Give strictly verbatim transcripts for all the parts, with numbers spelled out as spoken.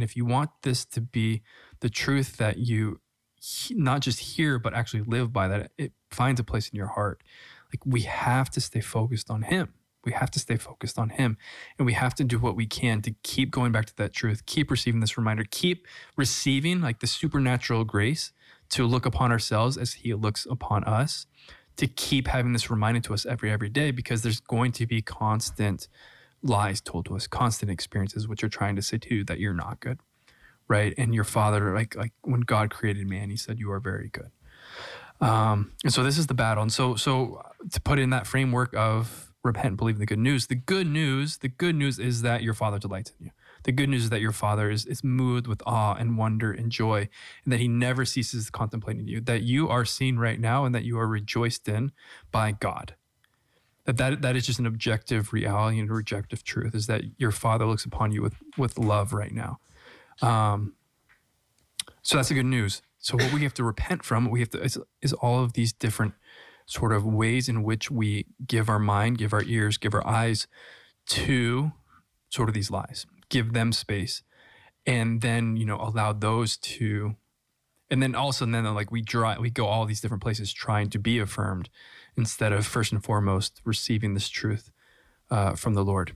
And if you want this to be the truth that you he- not just hear, but actually live by, that it finds a place in your heart. Like, we have to stay focused on him. We have to stay focused on him. And we have to do what we can to keep going back to that truth, keep receiving this reminder, keep receiving like the supernatural grace to look upon ourselves as he looks upon us, to keep having this reminded to us every, every day, because there's going to be constant lies told to us, constant experiences which are trying to say to you that you're not good, right? And your father, like like when God created man, he said, you are very good. Um, and so this is the battle. And so, so to put in that framework of repent and believe in the good news, the good news, the good news is that your father delights in you. The good news is that your father is, is moved with awe and wonder and joy, and that he never ceases contemplating you, that you are seen right now and that you are rejoiced in by God. That, that that is just an objective reality and objective truth, is that your father looks upon you with, with love right now. Um, so that's the good news. So what we have to repent from, what we have to, is, is all of these different sort of ways in which we give our mind, give our ears, give our eyes to sort of these lies, give them space, and then, you know, allow those to, and then also, and then like we draw, we go all these different places trying to be affirmed instead of first and foremost receiving this truth uh, from the Lord.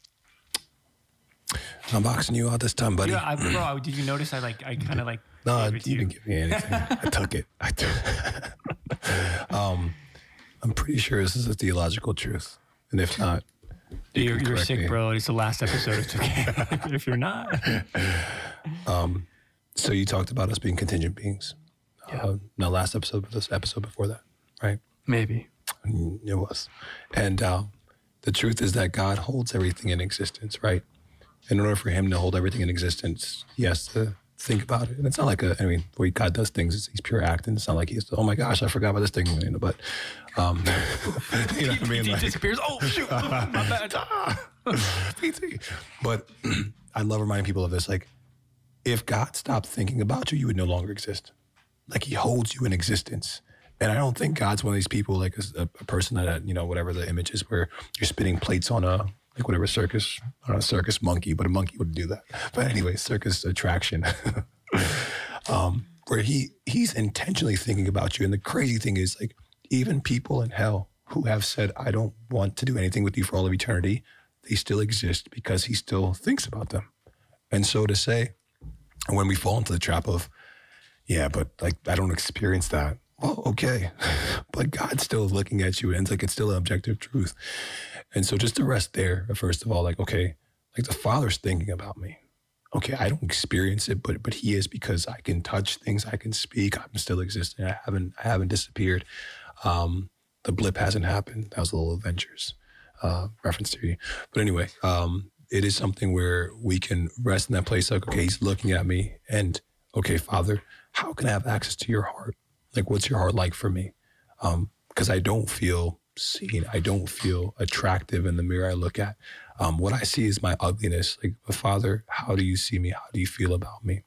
I'm boxing you out this time, buddy. Yeah, I, bro, did you notice I like, I kind of like, No, you didn't give me anything. I took it. I took um, I'm pretty sure this is a theological truth. And if not, you you're, you're sick, me. bro. It's the last episode. It's okay. If you're not. Um, so you talked about us being contingent beings. Yeah. Uh, no, last episode, but this episode before that, right? Maybe. And it was. And uh, the truth is that God holds everything in existence, right? In order for him to hold everything in existence, he has to think about it. And it's not like a, I mean, the way God does things, is he's pure acting. It's not like he's, oh my gosh, I forgot about this thing. You know, but, um, you know what I mean? He Like, disappears. Oh, shoot. My bad. but I love reminding people of this. Like, if God stopped thinking about you, you would no longer exist. Like, he holds you in existence. And I don't think God's one of these people, like a, a person that, you know, whatever the image is, where you're spinning plates on a, like whatever circus, I don't know, circus monkey, but a monkey would do that. But anyway, circus attraction, um, where he he's intentionally thinking about you. And the crazy thing is, like, even people in hell who have said, I don't want to do anything with you for all of eternity, they still exist because he still thinks about them. And so to say, when we fall into the trap of, yeah, but like, I don't experience that. Well, okay. But God's still looking at you, and it's like, it's still an objective truth. And so just to rest there, first of all, like, okay, like the Father's thinking about me. Okay, I don't experience it, but but he is, because I can touch things, I can speak, I'm still existing. I haven't I haven't disappeared. Um, the blip hasn't happened. That was a little Avengers uh, reference to you. But anyway, um, it is something where we can rest in that place. Like, okay, he's looking at me, and okay, Father, how can I have access to your heart? Like, what's your heart like for me? Um, because I don't feel seen. I don't feel attractive in the mirror I look at. Um, what I see is my ugliness. Like, Father, how do you see me? How do you feel about me?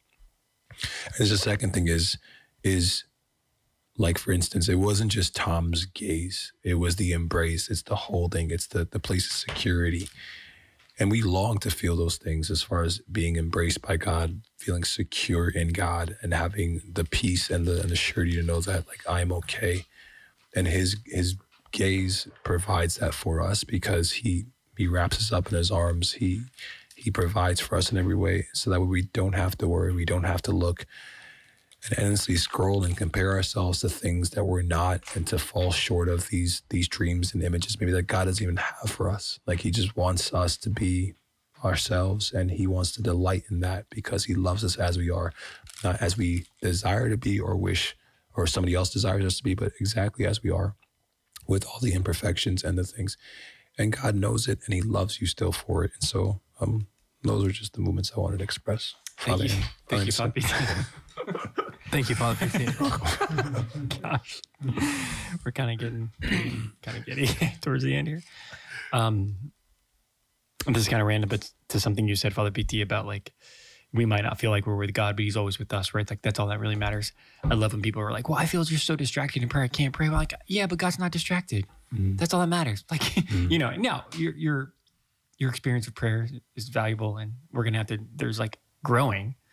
And the second thing is, is like, for instance, it wasn't just Tom's gaze. It was the embrace. It's the holding. It's the, the place of security. And we long to feel those things, as far as being embraced by God, feeling secure in God, and having the peace and the, and the surety to know that, like, I'm okay. And his his gaze provides that for us, because he he wraps us up in his arms. He he provides for us in every way, so that we don't have to worry. We don't have to look and endlessly scroll and compare ourselves to things that we're not, and to fall short of these these dreams and images maybe that God doesn't even have for us. Like, he just wants us to be ourselves, and he wants to delight in that, because he loves us as we are, not as we desire to be or wish or somebody else desires us to be, but exactly as we are, with all the imperfections and the things. And God knows it, and he loves you still for it. And so um, those are just the movements I wanted to express. Thank you. Thank you, Father. Thank you, Father. Gosh, we're kind of getting kind of getting towards the end here. Um, this is kind of random, but to something you said, Father P T, about like, we might not feel like we're with God, but he's always with us, right? Like, that's all that really matters. I love when people are like, well, I feel you're so distracted in prayer, I can't pray. I'm like, yeah, but God's not distracted. Mm. That's all that matters. Like, mm. you know, now your your your experience of prayer is valuable, and we're gonna have to. There's like growing.